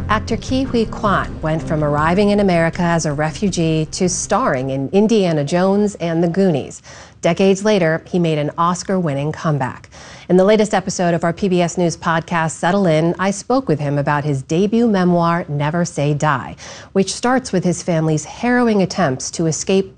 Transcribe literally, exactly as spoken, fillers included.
Actor Ke Huy Quan went from arriving in America as a refugee to starring in Indiana Jones and The Goonies. Decades later, he made an Oscar-winning comeback. In the latest episode of our P B S News podcast, Settle In, I spoke with him about his debut memoir, Never Say Die, which starts with his family's harrowing attempts to escape